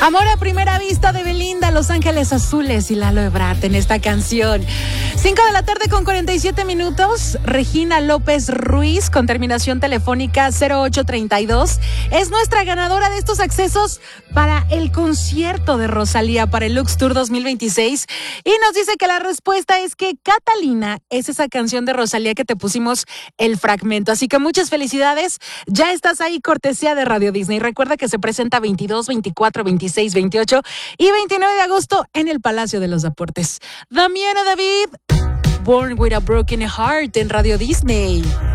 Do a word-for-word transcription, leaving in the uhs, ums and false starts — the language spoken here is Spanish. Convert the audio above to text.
Amor a primera vista de Belinda, Los Ángeles Azules y Lalo Ebrard en esta canción. cinco de la tarde con cuarenta y siete minutos. Regina López Ruiz, con terminación telefónica cero ocho treinta y dos, es nuestra ganadora de estos accesos para el concierto de Rosalía para el Lux Tour dos mil veintiséis. Y nos dice que la respuesta es que Catalina es esa canción de Rosalía que te pusimos el fragmento. Así que muchas felicidades. Ya estás ahí, cortesía de Radio Disney. Recuerda que se presenta veintidós, veinticuatro, veintiséis, veintiocho y veintinueve de agosto en el Palacio de los Deportes. Damiana David, Born with a Broken Heart en Radio Disney.